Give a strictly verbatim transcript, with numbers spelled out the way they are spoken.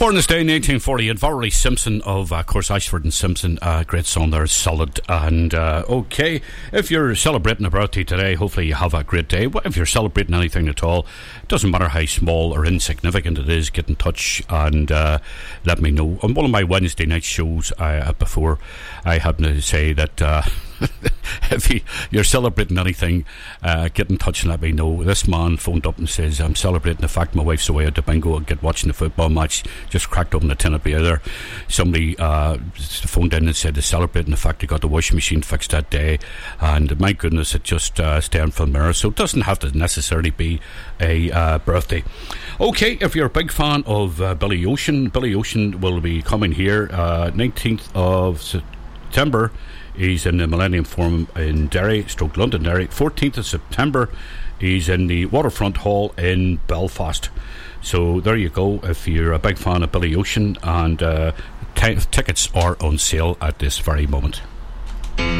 Born this day in eighteen forty-eight, Valerie Simpson of, uh, of course, Ashford and Simpson. Uh, great song there, Solid. And, uh, okay, if you're celebrating a birthday today, hopefully you have a great day. If you're celebrating anything at all, it doesn't matter how small or insignificant it is, get in touch and uh, let me know. On one of my Wednesday night shows uh, before, I happen to say that uh, if you, you're celebrating anything, uh, get in touch and let me know. This man phoned up and says, I'm celebrating the fact my wife's away at the bingo and get watching the football match. Just cracked open a tin of beer there. Somebody uh, phoned in and said they're celebrating the fact they got the washing machine fixed that day, and my goodness, it just uh, staring for the mirror. So it doesn't have to necessarily be a uh, birthday. Okay, if you're a big fan of uh, Billy Ocean, Billy Ocean will be coming here uh, nineteenth of September. He's in the Millennium Forum in Derry, stroke Londonderry. fourteenth of September, he's in the Waterfront Hall in Belfast. So there you go, if you're a big fan of Billy Ocean, and uh, t- tickets are on sale at this very moment.